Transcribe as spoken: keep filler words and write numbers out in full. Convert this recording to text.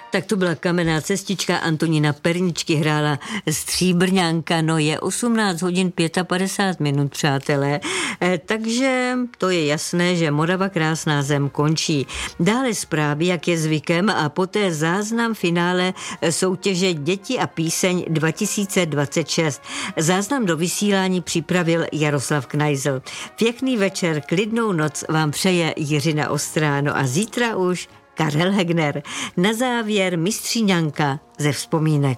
Tak to byla Kamenná cestička, Antonína Perničky hrála Stříbrňánka, no je osmnáct hodin padesát pět minut, přátelé, e, takže to je jasné, že Morava krásná zem končí. Dále zprávy, jak je zvykem, a poté záznam finále soutěže Děti a píseň dva tisíce dvacet šest. Záznam do vysílání připravil Jaroslav Knajzl. Pěkný večer, klidnou noc vám přeje Jiřina Ostrá, no a zítra už Karel Hegner. Na závěr Mistříňanka ze vzpomínek.